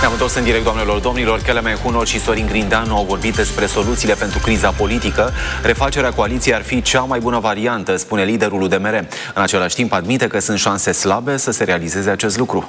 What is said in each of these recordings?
Ne-am întors în direct, doamnelor, domnilor. Kelemen Kunoc și Sorin Grindeanu au vorbit despre soluțiile pentru criza politică. Refacerea coaliției ar fi cea mai bună variantă, spune liderul UDMR. În același timp, admite că sunt șanse slabe să se realizeze acest lucru.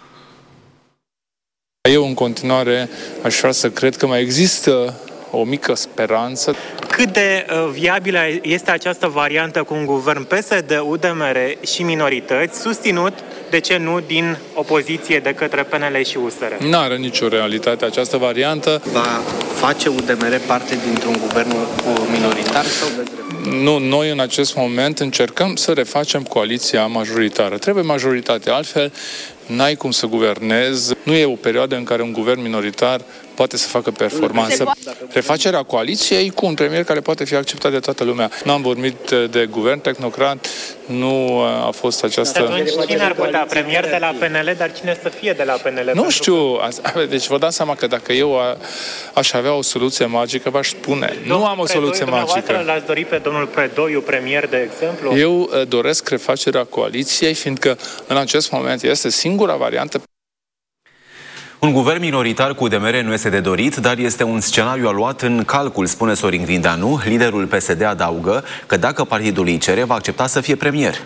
Eu, în continuare, aș vrea să cred că mai există o mică speranță. Cât de viabilă este această variantă cu un guvern PSD, UDMR și minorități, susținut, de ce nu, din opoziție de către PNL și USR? Nu are nicio realitate această variantă. Va face UDMR parte dintr-un guvern minoritar sau Nu, noi în acest moment încercăm să refacem coaliția majoritară. Trebuie majoritate, altfel n-ai cum să guvernezi. Nu e o perioadă în care un guvern minoritar poate să facă performanță. Refacerea coaliției cu un premier care poate fi acceptat de toată lumea. N-am vorbit de guvern tehnocrat, nu a fost această... Atunci cine ar putea? Premier de la PNL, dar cine să fie de la PNL? Nu știu. Deci vă dați seama că dacă eu aș avea o soluție magică, v-aș spune. Nu am o soluție magică. L-ați dori pe domnul Predoiu, premier, de exemplu? Eu doresc refacerea coaliției, fiindcă în acest moment este singura variantă. Un guvern minoritar cu UDMR nu este de dorit, dar este un scenariu luat în calcul, spune Sorin Grindeanu. Liderul PSD adaugă că dacă partidul îi cere, va accepta să fie premier.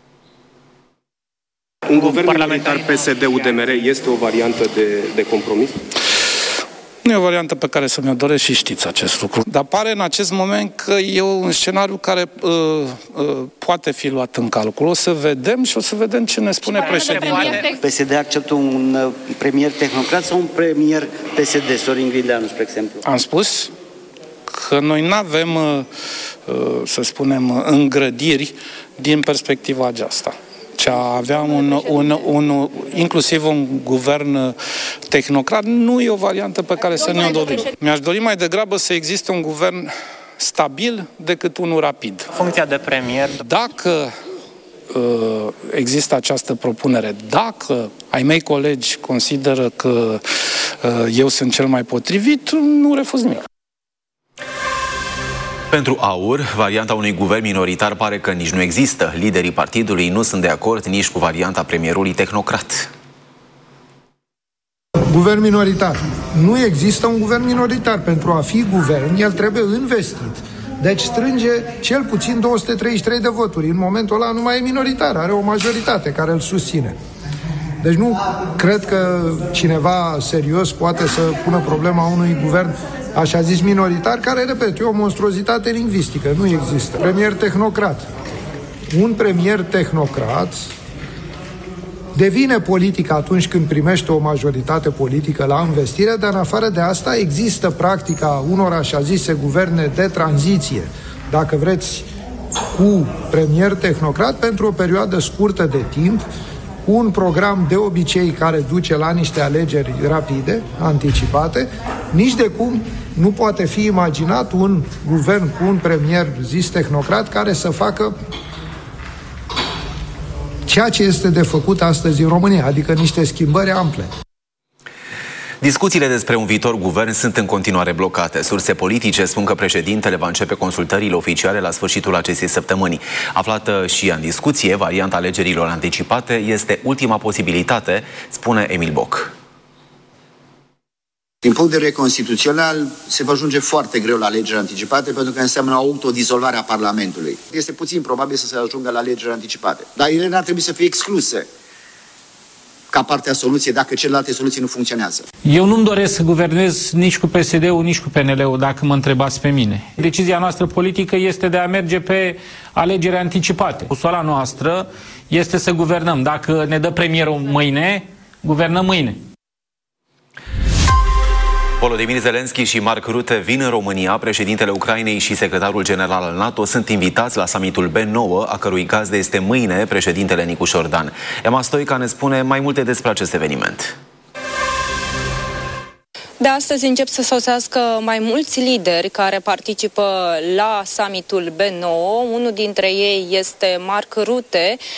Un guvern minoritar PSD-UDMR este o variantă de compromis? Nu e o variantă pe care să mi-o doresc și știți acest lucru. Dar pare în acest moment că e un scenariu care poate fi luat în calcul. O să vedem și o să vedem ce ne spune președintele. PSD acceptă un premier tehnocrat sau un premier PSD, Sorin Grindeanu, spre exemplu? Am spus că noi nu avem, să spunem, îngrădiri din perspectiva aceasta. Avea inclusiv un guvern tehnocrat nu e o variantă pe care să ne-o dorim. Mi-aș dori mai degrabă să existe un guvern stabil decât unul rapid. Funcția de premier. Dacă există această propunere, dacă ai mei colegi consideră că eu sunt cel mai potrivit, nu refuz nimic. Pentru AUR, varianta unui guvern minoritar pare că nici nu există. Liderii partidului nu sunt de acord nici cu varianta premierului tehnocrat. Guvern minoritar. Nu există un guvern minoritar. Pentru a fi guvern, el trebuie investit. Deci strânge cel puțin 233 de voturi. În momentul ăla nu mai e minoritar, are o majoritate care îl susține. Deci nu cred că cineva serios poate să pună problema unui guvern așa zis minoritar, care, repet, e o monstruozitate lingvistică. Nu există. Premier tehnocrat. Un premier tehnocrat devine politic atunci când primește o majoritate politică la investire, dar în afară de asta există practica unor așa zise guverne de tranziție, dacă vreți, cu premier tehnocrat pentru o perioadă scurtă de timp, cu un program de obicei care duce la niște alegeri rapide, anticipate. Nici de cum nu poate fi imaginat un guvern cu un premier zis tehnocrat care să facă ceea ce este de făcut astăzi în România, adică niște schimbări ample. Discuțiile despre un viitor guvern sunt în continuare blocate. Surse politice spun că președintele va începe consultările oficiale la sfârșitul acestei săptămâni. Aflată și ea în discuție, varianta alegerilor anticipate este ultima posibilitate, spune Emil Boc. Din punct de vedere constituțional, se va ajunge foarte greu la alegeri anticipate, pentru că înseamnă autodizolvarea Parlamentului. Este puțin probabil să se ajungă la alegeri anticipate. Dar ele n-ar trebui să fie excluse ca parte a soluției, dacă celelalte soluții nu funcționează. Eu nu-mi doresc să guvernez nici cu PSD-ul, nici cu PNL-ul, dacă mă întrebați pe mine. Decizia noastră politică este de a merge pe alegeri anticipate. Busoala noastră este să guvernăm. Dacă ne dă premierul mâine, guvernăm mâine. Volodymyr Zelensky și Mark Rutte vin în România. Președintele Ucrainei și secretarul general al NATO sunt invitați la summitul B9, a cărui gazdă este mâine președintele Nicu Șordan. Emma Stoica ne spune mai multe despre acest eveniment. De astăzi încep să sosească mai mulți lideri care participă la summitul B9. Unul dintre ei este Mark Rutte,